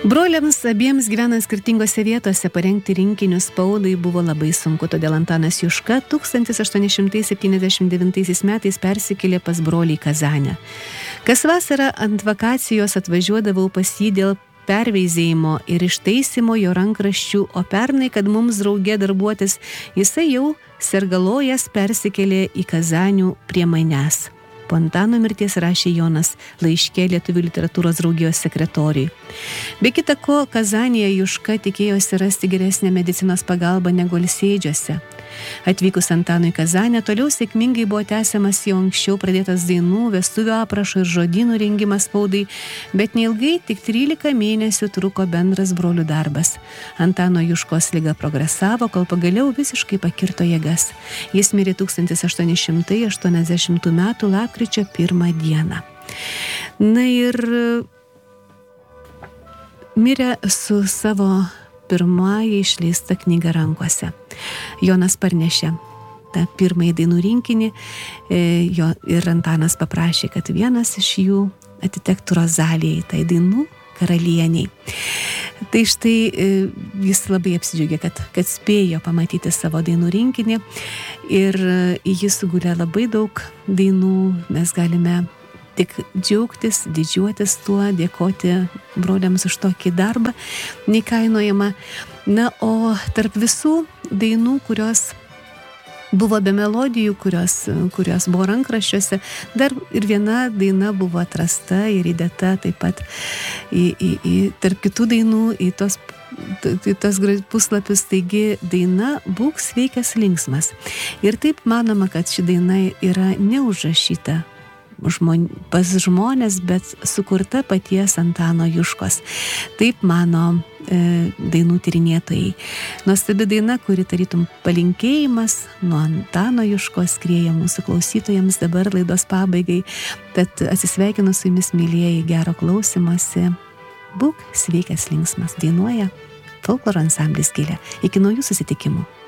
Broliams abiems gyvenant skirtingose vietose parengti rinkinius spaudai buvo labai sunku, todėl Antanas Juška 1879 metais persikėlė pas brolį į Kazanę. Kas vasarą ant vakacijos atvažiuodavau pas jį dėl perveizėjimo ir ištaisimo jo rankraščių, o pernai, kad mums drauge darbuotis, jisai jau sergalojęs persikėlė į Kazanių prie manęs. Po Antano mirties rašė Jonas laiške Lietuvių literatūros draugijos sekretoriui. Be kita ko, Kazanėje Juška tikėjosi rasti geresnę medicinos pagalbą negu Alsėdžiuose. Atvykus Antanui į Kazanę, toliau sėkmingai buvo tęsiamas jau anksčiau pradėtas dainų, vestuvių aprašo ir žodynų rengimas spaudai, bet neilgai, tik 13 mėnesių truko bendras brolių darbas. Antano Juškos liga progresavo, kol pagaliau visiškai pakirto jėgas. Jis mirė 1880 metų lapkričio 1 dieną. Na ir mirė su savo pirmąją išleistą knygą rankose. Jonas parnešė tą pirmąjį dainų rinkinį ir Antanas paprašė, kad vienas iš jų atitektų Rozalijai, tai dainų karalieniai. Tai štai jis labai apsidžiaugė, kad spėjo pamatyti savo dainų rinkinį ir į jį sugulė labai daug dainų. Mes galime tik džiaugtis, didžiuotis tuo, dėkoti broliams už tokį darbą neįkainojamą. Na, o tarp visų dainų, kurios buvo be melodijų, kurios buvo rankraščiuose, dar ir viena daina buvo atrasta ir įdėta taip pat į tarp kitų dainų, į tos puslapius, taigi daina Būk sveikas linksmas. Ir taip manoma, kad ši daina yra neužrašyta pas žmonės, bet sukurta paties Antano Juškos. Taip mano dainų tyrinėtojai. Nuostabi daina, kuri tarytum palinkėjimas nuo Antano Juškos skrieja mūsų klausytojams dabar laidos pabaigai. Tad atsisveikinu su jumis, mylieji, gero klausymosi. Būk sveikas linksmas, dainuoja folkloro ansamblis Gilė. Iki naujų susitikimų.